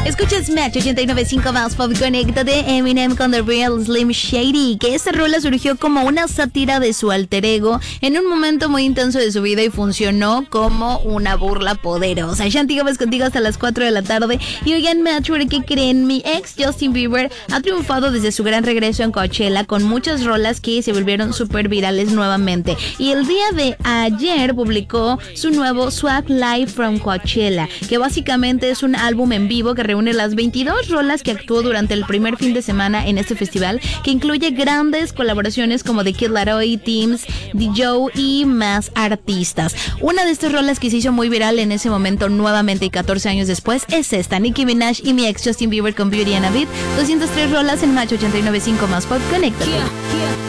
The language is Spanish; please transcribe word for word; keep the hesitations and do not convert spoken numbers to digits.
Escuchas Match ochenta y nueve punto cinco más Pop Connect de Eminem con The Real Slim Shady, que esta rola surgió como una sátira de su alter ego en un momento muy intenso de su vida y funcionó como una burla poderosa. Shanti Gómez contigo hasta las cuatro de la tarde. Y hoy en Match, ¿qué creen? Mi ex Justin Bieber ha triunfado desde su gran regreso en Coachella con muchas rolas que se volvieron súper virales nuevamente. Y el día de ayer publicó su nuevo Swag Live from Coachella, que básicamente es un álbum en vivo que reúne las veintidós rolas que actuó durante el primer fin de semana en este festival, que incluye grandes colaboraciones como The Kid Laroi, Teams, The Joe y más artistas. Una de estas rolas que se hizo muy viral en ese momento nuevamente y catorce años después es esta, Nicki Minaj y mi ex Justin Bieber con Beauty and a Beat. doscientas tres rolas en Match ochenta y nueve punto cinco más Pop. Conéctate. Yeah, yeah.